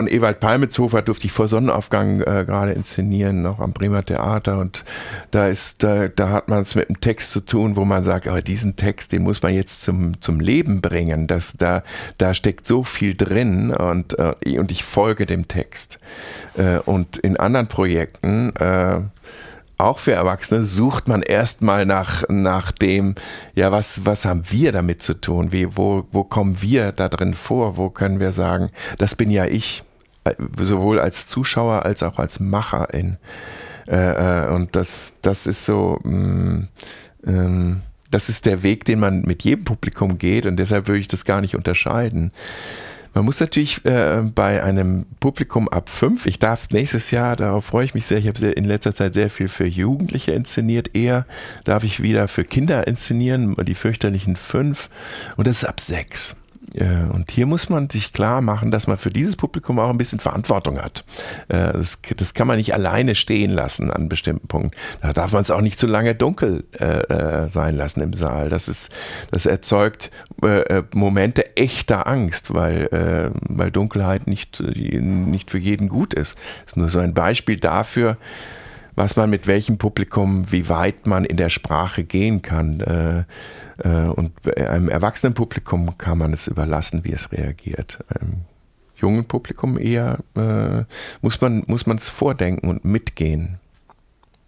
Ewald Palmetshofer durfte ich vor Sonnenaufgang gerade inszenieren, noch am Bremer Theater, und da hat man es mit einem Text zu tun, wo man sagt, aber diesen Text, den muss man jetzt zum Leben bringen, da steckt so viel drin, und ich folge dem Text. Und in anderen Projekten, auch für Erwachsene, sucht man erstmal nach dem, ja, was haben wir damit zu tun? Wo kommen wir da drin vor? Wo können wir sagen, das bin ja ich, sowohl als Zuschauer als auch als Macherin. Und das ist so, das ist der Weg, den man mit jedem Publikum geht, und deshalb würde ich das gar nicht unterscheiden. Man muss natürlich bei einem Publikum ab 5, ich darf nächstes Jahr, darauf freue ich mich sehr, ich habe in letzter Zeit sehr viel für Jugendliche inszeniert, eher darf ich wieder für Kinder inszenieren, die fürchterlichen 5, und das ist ab 6. Und hier muss man sich klar machen, dass man für dieses Publikum auch ein bisschen Verantwortung hat. Das kann man nicht alleine stehen lassen an bestimmten Punkten. Da darf man es auch nicht zu lange dunkel sein lassen im Saal. Das erzeugt Momente echter Angst, weil Dunkelheit nicht für jeden gut ist. Das ist nur so ein Beispiel dafür, was man mit welchem Publikum, wie weit man in der Sprache gehen kann. Und einem erwachsenen Publikum kann man es überlassen, wie es reagiert. Einem jungen Publikum eher muss man es vordenken und mitgehen.